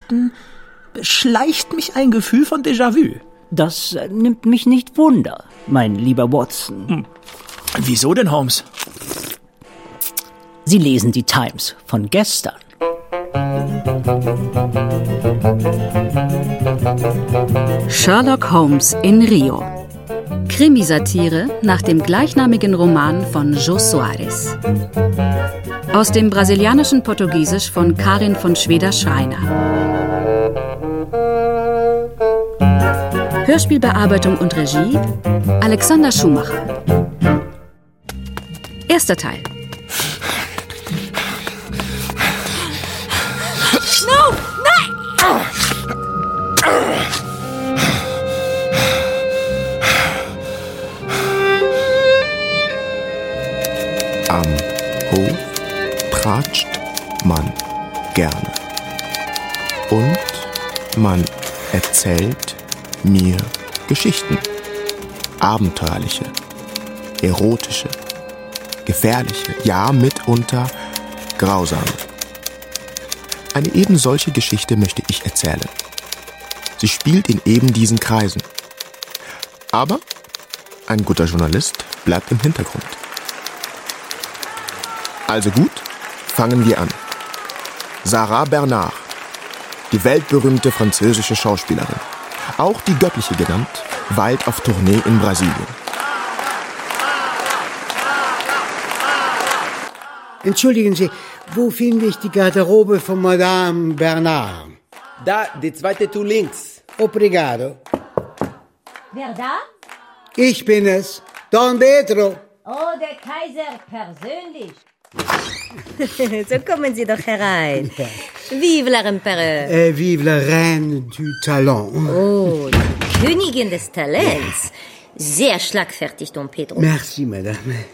Geschichten beschleicht mich ein Gefühl von Déjà-vu. Das nimmt mich nicht wunder, mein lieber Watson. Wieso denn, Holmes? Sie lesen die Times von gestern. Sherlock Holmes in Rio. Krimisatire nach dem gleichnamigen Roman von Jô Soares. Aus dem brasilianischen Portugiesisch von Karin von Schweder-Schreiner. Hörspielbearbeitung und Regie Alexander Schumacher. Erster Teil. No! Nein! Am Hof tratscht man gerne. Und man erzählt mir Geschichten. Abenteuerliche, erotische, gefährliche, ja mitunter grausame. Eine eben solche Geschichte möchte ich erzählen. Sie spielt in eben diesen Kreisen. Aber ein guter Journalist bleibt im Hintergrund. Also gut, fangen wir an. Sarah Bernard, die weltberühmte französische Schauspielerin, auch die Göttliche genannt, weilt auf Tournee in Brasilien. Entschuldigen Sie, wo finde ich die Garderobe von Madame Bernard? Da, die zweite Tür links. Obrigado. Wer da? Ich bin es, Don Pedro. Oh, der Kaiser persönlich. So kommen Sie doch herein. Vive la Empereur. Vive la Reine du Talent. Oh, die Königin des Talents. Sehr schlagfertig, Don Pedro. Merci, Madame.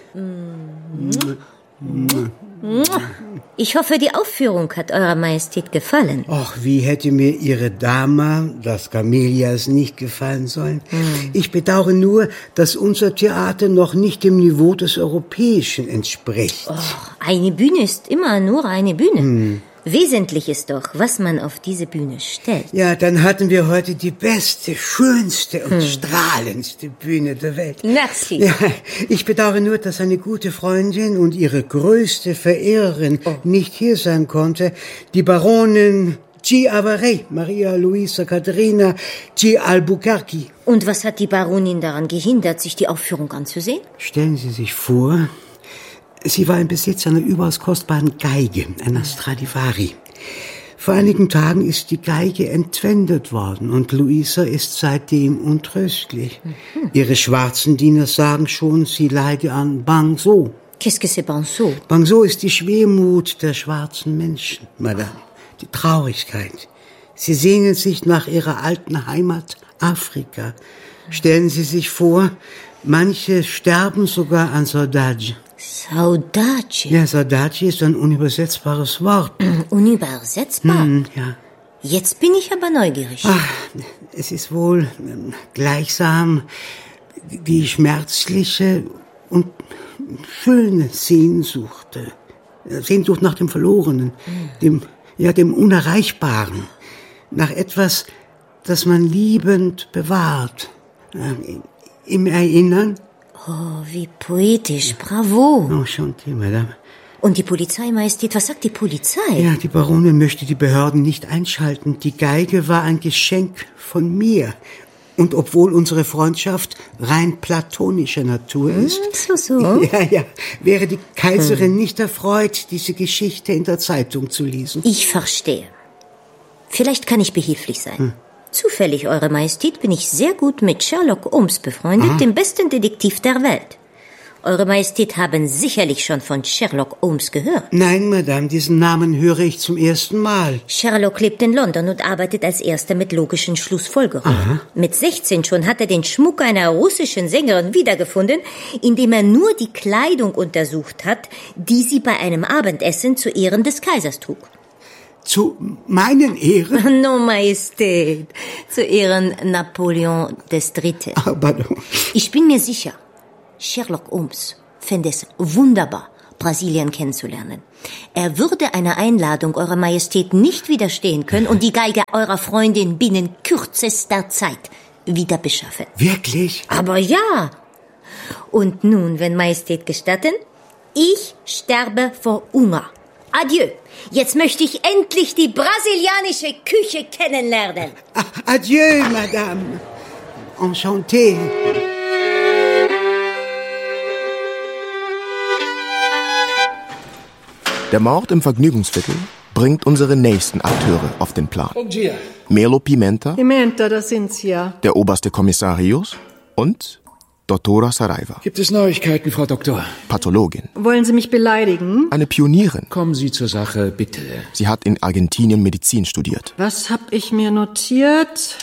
Ich hoffe, die Aufführung hat Eurer Majestät gefallen. Ach, wie hätte mir Ihre Dama, das Camellias, nicht gefallen sollen. Ich bedauere nur, dass unser Theater noch nicht dem Niveau des Europäischen entspricht. Oh, eine Bühne ist immer nur eine Bühne. Wesentlich ist doch, was man auf diese Bühne stellt. Ja, dann hatten wir heute die beste, schönste und strahlendste Bühne der Welt. Merci. Ja, ich bedauere nur, dass eine gute Freundin und ihre größte Verehrerin nicht hier sein konnte, die Baronin G. Avaray, Maria Luisa Caterina G. Albuquerque. Und was hat die Baronin daran gehindert, sich die Aufführung anzusehen? Stellen Sie sich vor, sie war im Besitz einer überaus kostbaren Geige, einer Stradivari. Vor einigen Tagen ist die Geige entwendet worden und Luisa ist seitdem untröstlich. Ihre schwarzen Diener sagen schon, sie leide an Bangso. Qu'est-ce que c'est Bangso? Bangso ist die Schwermut der schwarzen Menschen, Madame. Die Traurigkeit. Sie sehnen sich nach ihrer alten Heimat Afrika. Stellen Sie sich vor, manche sterben sogar an Saudade. Saudade? Ja, Saudade ist ein unübersetzbares Wort. Unübersetzbar? Ja. Jetzt bin ich aber neugierig. Ach, es ist wohl gleichsam die schmerzliche und schöne Sehnsucht. Sehnsucht nach dem Verlorenen, dem Unerreichbaren. Nach etwas, das man liebend bewahrt. Im Erinnern. Oh, wie poetisch, bravo. Oh, Chanté, Madame. Und die Polizei, Majestät, was sagt die Polizei? Ja, die Baronin möchte die Behörden nicht einschalten. Die Geige war ein Geschenk von mir. Und obwohl unsere Freundschaft rein platonischer Natur ist... So. Ja, wäre die Kaiserin nicht erfreut, diese Geschichte in der Zeitung zu lesen. Ich verstehe. Vielleicht kann ich behilflich sein. Zufällig, Eure Majestät, bin ich sehr gut mit Sherlock Holmes befreundet, dem besten Detektiv der Welt. Eure Majestät haben sicherlich schon von Sherlock Holmes gehört. Nein, Madame, diesen Namen höre ich zum ersten Mal. Sherlock lebt in London und arbeitet als Erster mit logischen Schlussfolgerungen. Mit 16 schon hat er den Schmuck einer russischen Sängerin wiedergefunden, indem er nur die Kleidung untersucht hat, die sie bei einem Abendessen zu Ehren des Kaisers trug. Zu meinen Ehren? No, Majestät. Zu Ehren Napoleon III. Pardon. Ich bin mir sicher, Sherlock Holmes fände es wunderbar, Brasilien kennenzulernen. Er würde einer Einladung Eurer Majestät nicht widerstehen können und die Geige eurer Freundin binnen kürzester Zeit wieder beschaffen. Wirklich? Aber ja. Und nun, wenn Majestät gestatten, ich sterbe vor Hunger. Adieu. Jetzt möchte ich endlich die brasilianische Küche kennenlernen. Adieu, Madame. Enchanté. Der Mord im Vergnügungsviertel bringt unsere nächsten Akteure auf den Plan. Bom-dia. Melo Pimenta, Pimenta, das sind Sie ja. der oberste Kommissar Rios und Doutora Saraiva, Gibt es Neuigkeiten, Frau Doktor? Pathologin. Wollen Sie mich beleidigen? Eine Pionierin. Kommen Sie zur Sache, bitte. Sie hat in Argentinien Medizin studiert. Was hab ich mir notiert?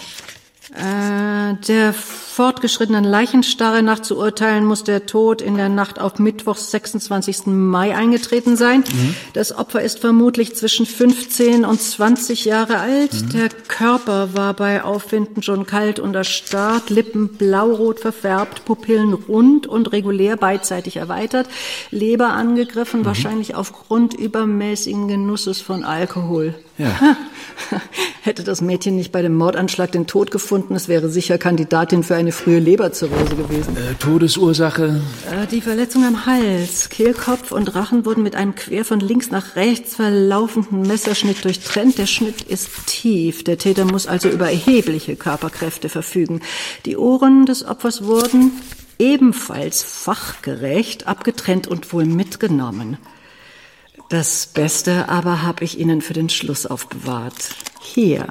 Der fortgeschrittenen Leichenstarre nach zu urteilen, muss der Tod in der Nacht auf Mittwoch, 26. Mai eingetreten sein. Das Opfer ist vermutlich zwischen 15 und 20 Jahre alt. Der Körper war bei Auffinden schon kalt und erstarrt, Lippen blaurot verfärbt, Pupillen rund und regulär beidseitig erweitert, Leber angegriffen, wahrscheinlich aufgrund übermäßigen Genusses von Alkohol. Ja. Hätte das Mädchen nicht bei dem Mordanschlag den Tod gefunden, es wäre sicher Kandidatin für eine frühe Leberzirrhose gewesen. Todesursache? Die Verletzung am Hals, Kehlkopf und Rachen wurden mit einem quer von links nach rechts verlaufenden Messerschnitt durchtrennt. Der Schnitt ist tief. Der Täter muss also über erhebliche Körperkräfte verfügen. Die Ohren des Opfers wurden ebenfalls fachgerecht abgetrennt und wohl mitgenommen. Das Beste aber habe ich Ihnen für den Schluss aufbewahrt. Hier.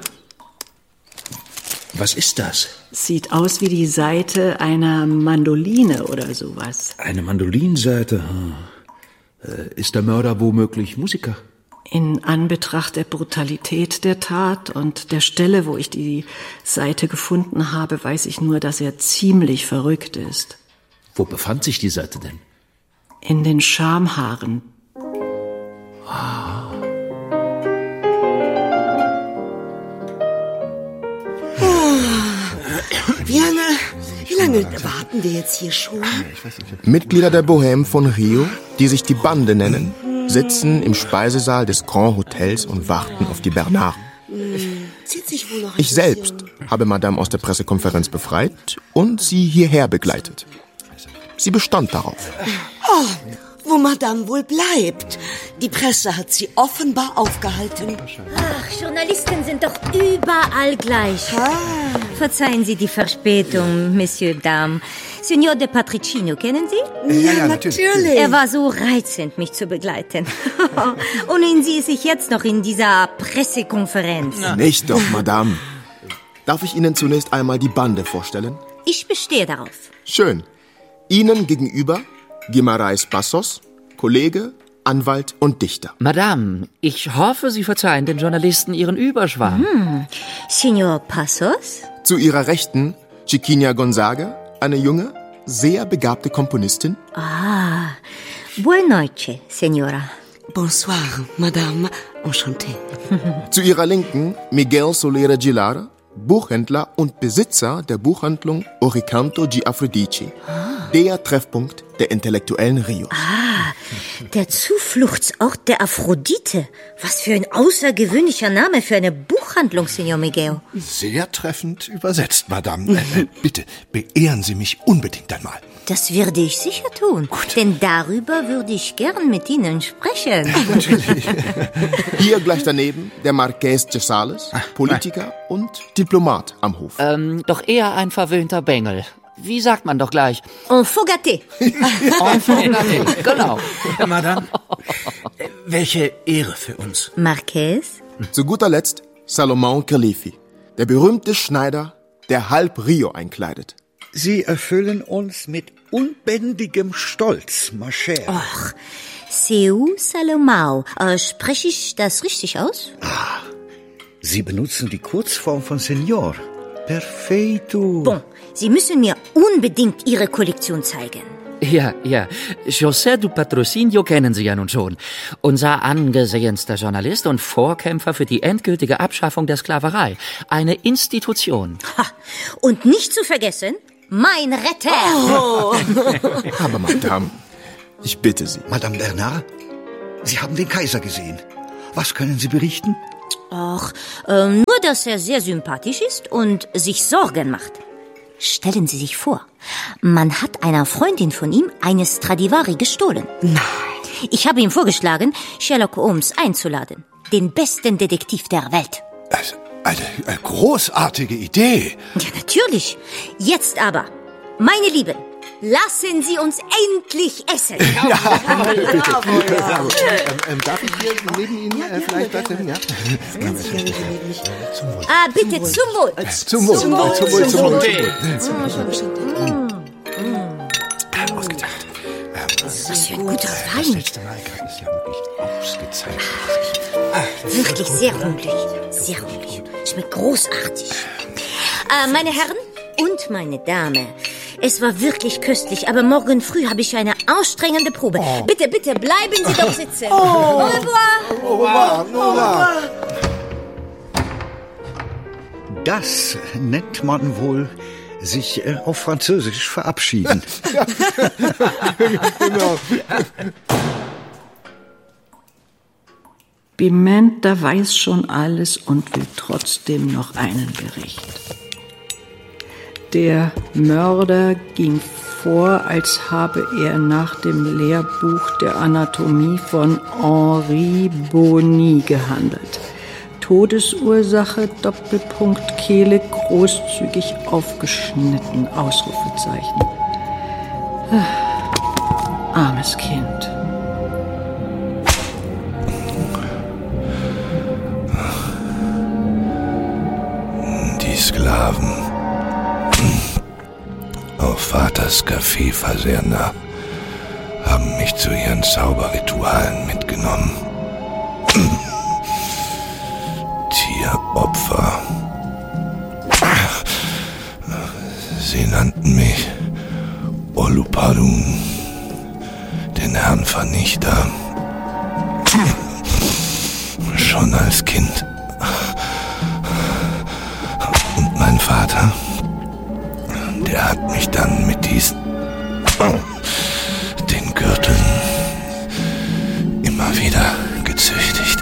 Was ist das? Sieht aus wie die Saite einer Mandoline oder sowas. Eine Mandolinseite. Ist der Mörder womöglich Musiker? In Anbetracht der Brutalität der Tat und der Stelle, wo ich die Saite gefunden habe, weiß ich nur, dass er ziemlich verrückt ist. Wo befand sich die Seite denn? In den Schamhaaren. Wie lange warten wir jetzt hier schon? Mitglieder der Bohème von Rio, die sich die Bande nennen, sitzen im Speisesaal des Grand Hotels und warten auf die Bernard. Zieht sich wohl noch ein Ich selbst habe Madame aus der Pressekonferenz befreit und sie hierher begleitet. Sie bestand darauf. Oh, wo Madame wohl bleibt. Die Presse hat sie offenbar aufgehalten. Ach, Journalisten sind doch überall gleich. Verzeihen Sie die Verspätung, Monsieur Dame. Signor de Patricino, kennen Sie? Ja, natürlich. Er war so reizend, mich zu begleiten. Und ihn sehe ich jetzt noch in dieser Pressekonferenz. Nicht doch, Madame. Darf ich Ihnen zunächst einmal die Bande vorstellen? Ich bestehe darauf. Schön. Ihnen gegenüber Guimarães Passos, Kollege, Anwalt und Dichter. Madame, ich hoffe, Sie verzeihen den Journalisten Ihren Überschwang. Signor Passos? Zu Ihrer Rechten Chiquinha Gonzaga, eine junge, sehr begabte Komponistin. Buenas noches, Señora. Bonsoir, Madame. Enchanté. Zu Ihrer Linken Miguel Solera Gilara, Buchhändler und Besitzer der Buchhandlung Oricanto di Aphrodite. Der Treffpunkt der intellektuellen Rios. Der Zufluchtsort der Aphrodite. Was für ein außergewöhnlicher Name für eine Buchhandlung, Signor Miguel. Sehr treffend übersetzt, Madame. Bitte, beehren Sie mich unbedingt einmal. Das werde ich sicher tun, denn darüber würde ich gern mit Ihnen sprechen. Hier gleich daneben der Marqués de Sales, Politiker und Diplomat am Hof. Doch eher ein verwöhnter Bengel. Wie sagt man doch gleich? Enfant gâté. Enfant gâté, genau. Madame, welche Ehre für uns. Marqués? Zu guter Letzt Salomon Khalifi, der berühmte Schneider, der halb Rio einkleidet. Sie erfüllen uns mit unbändigem Stolz, ma chère. Och, Seu Salomão. Spreche ich das richtig aus? Sie benutzen die Kurzform von Senor. Perfeito. Bon, Sie müssen mir unbedingt Ihre Kollektion zeigen. Ja. José du Patrocinio kennen Sie ja nun schon. Unser angesehenster Journalist und Vorkämpfer für die endgültige Abschaffung der Sklaverei. Eine Institution. Und nicht zu vergessen, mein Retter. Aber Madame, Ich bitte Sie. Madame Bernard, Sie haben den Kaiser gesehen. Was können Sie berichten? Ach, nur, dass er sehr sympathisch ist und sich Sorgen macht. Stellen Sie sich vor, man hat einer Freundin von ihm eine Stradivari gestohlen. Nein. Ich habe ihm vorgeschlagen, Sherlock Holmes einzuladen. Den besten Detektiv der Welt. Eine großartige Idee. Ja, natürlich. Jetzt aber, meine Lieben, lassen Sie uns endlich essen. Darf ich hier neben Ihnen vielleicht was nehmen? Ja? Bitte, zum Wohl. Zum Wohl. Ausgedacht. Was für ein guter Das Wein. letzte Mal ist ja wirklich ausgezeichnet. Wirklich sehr hungrig. Sehr hungrig. Schmeckt großartig. Meine Herren und meine Dame, es war wirklich köstlich, aber morgen früh habe ich eine anstrengende Probe. Bitte, bitte, bleiben Sie doch sitzen. Au revoir. Au revoir. Au revoir. Das nennt man wohl sich auf Französisch verabschieden. Genau. Pimenta weiß schon alles und will trotzdem noch einen Bericht. Der Mörder ging vor, als habe er nach dem Lehrbuch der Anatomie von Henri Bonny gehandelt. Todesursache, Doppelpunkt, Kehle, großzügig aufgeschnitten, Ausrufezeichen. Armes Kind. Die Sklaven auf Vaters Café Faserna haben mich zu ihren Zauberritualen mitgenommen. Tieropfer. Sie nannten mich Olupadun, den Herrn Vernichter. Schon als Kind. Und mein Vater, der hat mich dann mit den Gürteln immer wieder gezüchtigt.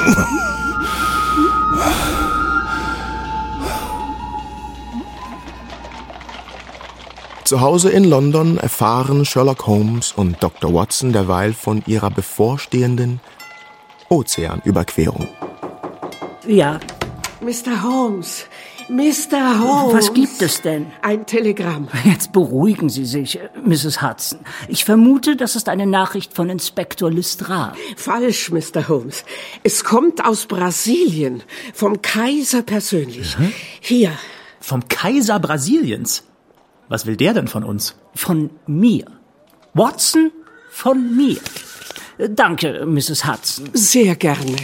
Zu Hause in London erfahren Sherlock Holmes und Dr. Watson derweil von ihrer bevorstehenden Ozeanüberquerung. Ja. Mr. Holmes, Mr. Holmes. Was gibt es denn? Ein Telegramm. Jetzt beruhigen Sie sich, Mrs. Hudson. Ich vermute, das ist eine Nachricht von Inspektor Lestrade. Falsch, Mr. Holmes. Es kommt aus Brasilien, vom Kaiser persönlich. Hier. Vom Kaiser Brasiliens? Was will der denn von uns? Von mir. Watson, von mir. Danke, Mrs. Hudson. Sehr gerne.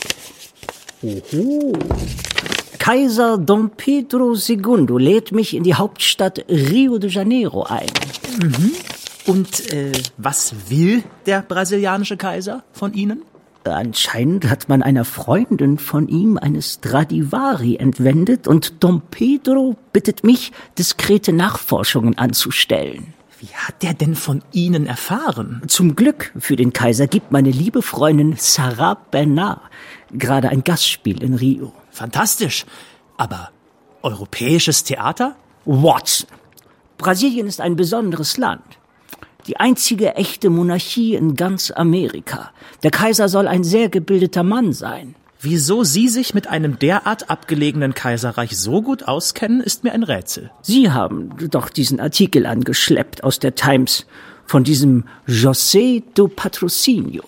Oho. Kaiser Dom Pedro II. Lädt mich in die Hauptstadt Rio de Janeiro ein. Und was will der brasilianische Kaiser von Ihnen? Anscheinend hat man einer Freundin von ihm eine Stradivari entwendet und Dom Pedro bittet mich, diskrete Nachforschungen anzustellen. Wie hat der denn von Ihnen erfahren? Zum Glück für den Kaiser gibt meine liebe Freundin Sarah Bernard gerade ein Gastspiel in Rio. Fantastisch. Aber europäisches Theater? Watson. Brasilien ist ein besonderes Land. Die einzige echte Monarchie in ganz Amerika. Der Kaiser soll ein sehr gebildeter Mann sein. Wieso Sie sich mit einem derart abgelegenen Kaiserreich so gut auskennen, ist mir ein Rätsel. Sie haben doch diesen Artikel angeschleppt aus der Times von diesem José do Patrocínio.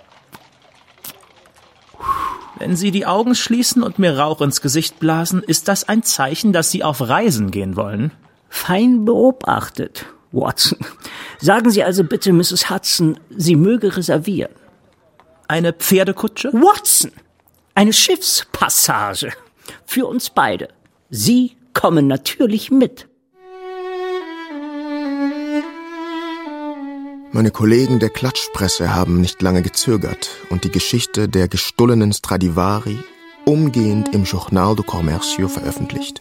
Wenn Sie die Augen schließen und mir Rauch ins Gesicht blasen, ist das ein Zeichen, dass Sie auf Reisen gehen wollen? Fein beobachtet, Watson. Sagen Sie also bitte, Mrs. Hudson, sie möge reservieren. Eine Pferdekutsche? Watson! Eine Schiffspassage. Für uns beide. Sie kommen natürlich mit. Meine Kollegen der Klatschpresse haben nicht lange gezögert und die Geschichte der gestohlenen Stradivari umgehend im Journal do Commercio veröffentlicht.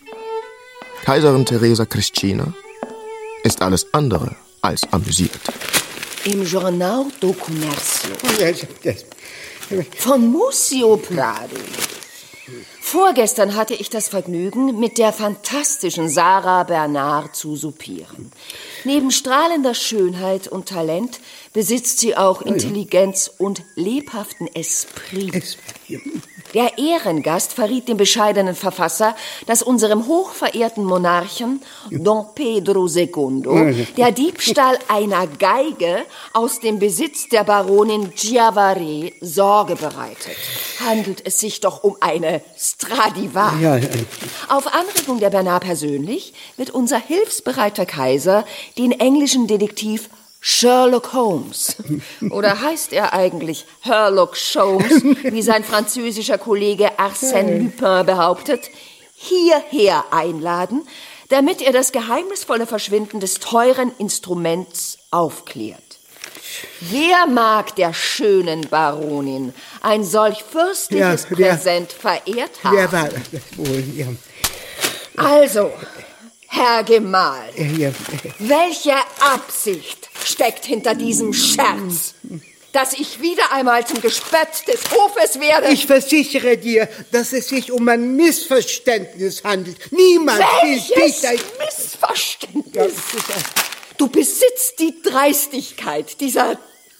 Kaiserin Teresa Cristina ist alles andere als amüsiert. im Journal do Commercio von Muzio Prado. Vorgestern hatte ich das Vergnügen, mit der fantastischen Sarah Bernard zu soupieren. Neben strahlender Schönheit und Talent besitzt sie auch Intelligenz und lebhaften Esprit. Der Ehrengast verriet dem bescheidenen Verfasser, dass unserem hochverehrten Monarchen Don Pedro II der Diebstahl einer Geige aus dem Besitz der Baronin Chiavari Sorge bereitet. Handelt es sich doch um eine Stradivari. Auf Anregung der Bernard persönlich wird unser hilfsbereiter Kaiser den englischen Detektiv Sherlock Holmes, oder heißt er eigentlich Herlock Sholmes, wie sein französischer Kollege Arsène Lupin behauptet, hierher einladen, damit er das geheimnisvolle Verschwinden des teuren Instruments aufklärt. Wer mag der schönen Baronin ein solch fürstliches Präsent verehrt haben? Wer war das wohl? Ja. Also, Herr Gemahl, welche Absicht steckt hinter diesem Scherz, dass ich wieder einmal zum Gespött des Hofes werde? Ich versichere dir, dass es sich um ein Missverständnis handelt. Niemand will dich... Missverständnis? Du besitzt die Dreistigkeit dieser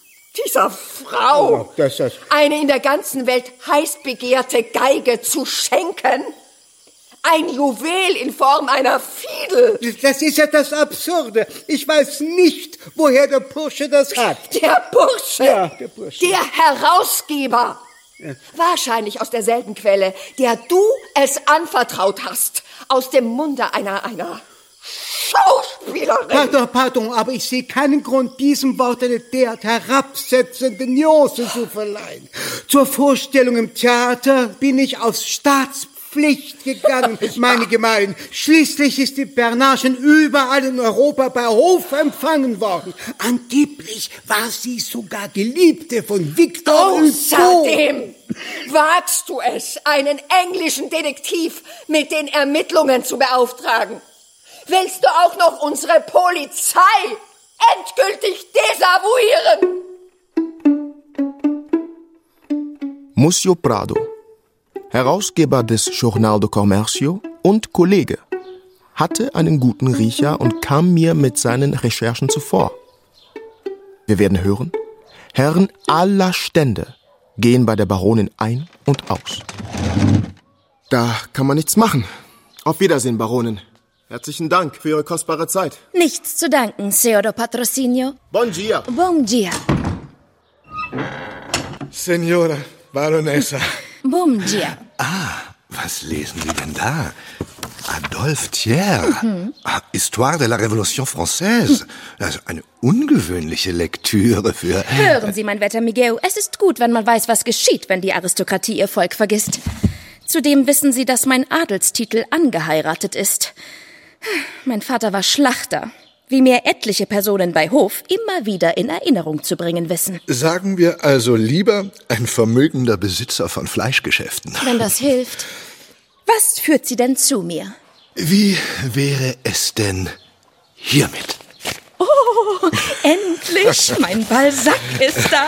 Frau, eine in der ganzen Welt heiß begehrte Geige zu schenken? Ein Juwel in Form einer Fiedel. Das ist ja das Absurde. Ich weiß nicht, woher der Bursche das hat. Der Bursche? Ja, der Bursche. Der Herausgeber. Ja. Wahrscheinlich aus derselben Quelle, der du es anvertraut hast. Aus dem Munde einer Schauspielerin. Pardon, aber ich sehe keinen Grund, diesem Wort eine derart herabsetzende Nuance zu verleihen. Zur Vorstellung im Theater bin ich aus Staatspflicht gegangen, meine Gemahlin. Schließlich ist die Bernard schon überall in Europa bei Hof empfangen worden. Angeblich war sie sogar Geliebte von Victor Hugo. Außerdem wagst du es, einen englischen Detektiv mit den Ermittlungen zu beauftragen. Willst du auch noch unsere Polizei endgültig desavouieren? Muzio Prado, Herausgeber des Journal do Commercio und Kollege, hatte einen guten Riecher und kam mir mit seinen Recherchen zuvor. Wir werden hören, Herren aller Stände gehen bei der Baronin ein und aus. Da kann man nichts machen. Auf Wiedersehen, Baronin. Herzlichen Dank für Ihre kostbare Zeit. Nichts zu danken, Signor Patrocinio. Bon dia. Bon dia. Signora Baronessa. Bon dia. Was lesen Sie denn da? Adolphe Thiers. Histoire de la Révolution Française. Also eine ungewöhnliche Lektüre für... Hören Sie, mein Wetter Miguel, es ist gut, wenn man weiß, was geschieht, wenn die Aristokratie ihr Volk vergisst. Zudem wissen Sie, dass mein Adelstitel angeheiratet ist. Mein Vater war Schlachter, wie mir etliche Personen bei Hof immer wieder in Erinnerung zu bringen wissen. Sagen wir also lieber ein vermögender Besitzer von Fleischgeschäften. Wenn das hilft. Was führt Sie denn zu mir? Wie wäre es denn hiermit? Oh, endlich! Mein Balzac ist da.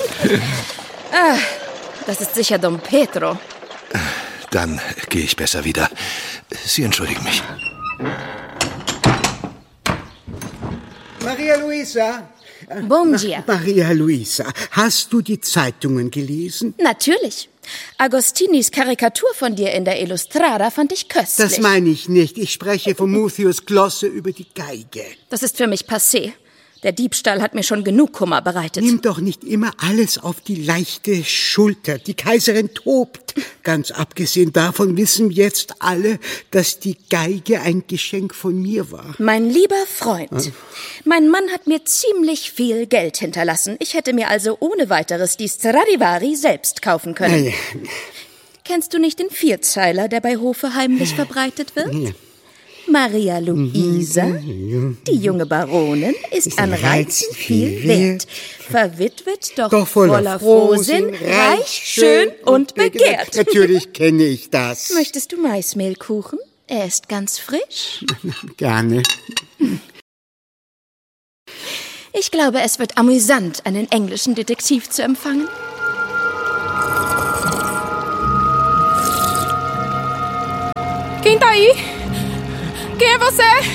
Das ist sicher Don Pedro. Dann gehe ich besser wieder. Sie entschuldigen mich. Maria Luisa. Bon dia. Maria Luisa, hast du die Zeitungen gelesen? Natürlich. Agostinis Karikatur von dir in der Illustrada fand ich köstlich. Das meine ich nicht. Ich spreche von Muthios Glosse über die Geige. Das ist für mich passé. Der Diebstahl hat mir schon genug Kummer bereitet. Nimm doch nicht immer alles auf die leichte Schulter. Die Kaiserin tobt. Ganz abgesehen davon wissen jetzt alle, dass die Geige ein Geschenk von mir war. Mein lieber Freund, mein Mann hat mir ziemlich viel Geld hinterlassen. Ich hätte mir also ohne weiteres die Stradivari selbst kaufen können. Ja. Kennst du nicht den Vierzeiler, der bei Hofe heimlich verbreitet wird? Ja. Maria Luisa, die junge Baronin, ist an Reizen viel wert. Verwitwet, doch voller Frohsinn, reich, schön und begehrt. Natürlich kenne ich das. Möchtest du Maismehlkuchen? Er ist ganz frisch. Gerne. Ich glaube, es wird amüsant, einen englischen Detektiv zu empfangen. Quem tá aí? Quem é você?